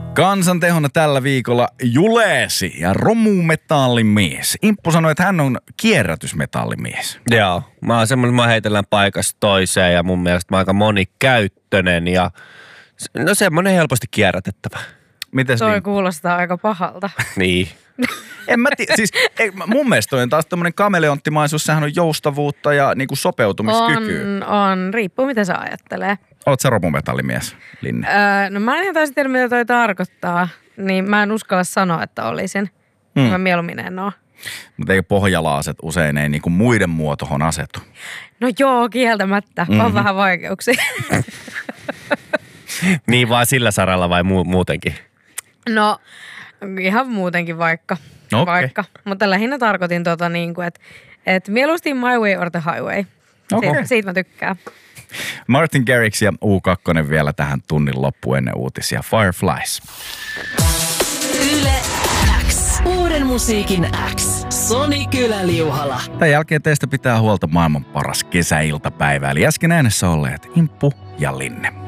Kansantehona tällä viikolla Juleesi ja romumetallimies. Imppu sanoi, että hän on kierrätysmetallimies. Joo, mä oon semmoinen, mä heitellään paikasta toiseen ja mun mielestä mä oon aika monikäyttöinen ja no semmoinen helposti kierrätettävä. Mites Toi niin? kuulostaa aika pahalta. Niin. En mä siis mun mielestä toi on taas tämmönen kameleonttimaisuus, sehän on joustavuutta ja niinku sopeutumiskykyä. On. Riippuu mitä sä ajattelee. Oot sä romumetallimies, Linne? No mä en ihan täysin tiedä mitä toi tarkoittaa, niin mä en uskalla sanoa, että olisin. Mä mieluummin en oo. Mutta eikö pohjalaaset usein ei niinku muiden muotohon asetu? No joo, kieltämättä. On vähän vaikeuksia. Niin vaan sillä saralla vai muutenkin? No ihan muutenkin vaikka. Okei. Mutta lähinnä tarkoitin niinku, että mieluusti my way or the highway. Siitä mä tykkään. Martin Garrix ja U2 vielä tähän tunnin loppuun ennen uutisia. Fireflies. Yle X. Uuden musiikin X. Soni Kylä-Liuhala. Tämän jälkeen teistä pitää huolta maailman paras kesäiltapäivä. Eli äsken äänessä olleet Imppu ja Linne.